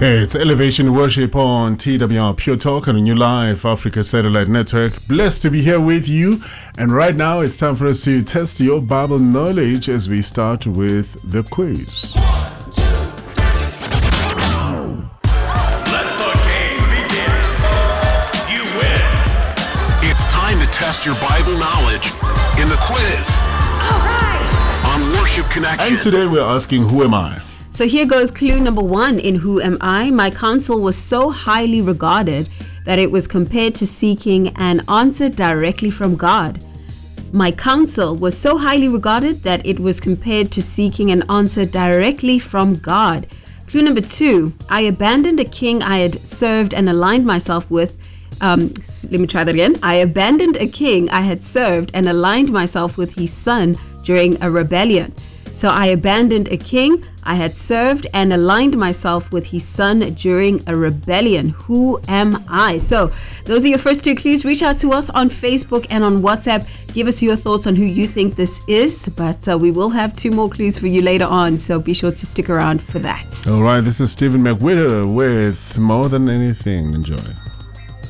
It's Elevation Worship on TWR Pure Talk on a New Life Africa Satellite Network. Blessed to be here with you. And right now it's time for us to test your Bible knowledge as we start with the quiz. 1, 2, 3. Let the game begin. You win. It's time to test your Bible knowledge in the quiz. All right. On Worship Connection. And today we're asking, who am I? So here goes clue number 1 in Who Am I? My counsel was so highly regarded that it was compared to seeking an answer directly from God. My counsel was so highly regarded that it was compared to seeking an answer directly from God. Clue number 2, I abandoned a king I had served and aligned myself with. Let me try that again. I abandoned a king I had served and aligned myself with his son during a rebellion. So I abandoned a king I had served and aligned myself with his son during a rebellion. Who am I? So those are your first 2 clues. Reach out to us on Facebook and on WhatsApp. Give us your thoughts on who you think this is. But we will have 2 more clues for you later on. So be sure to stick around for that. All right, this is Stephen McWhirter with More Than Anything. Enjoy.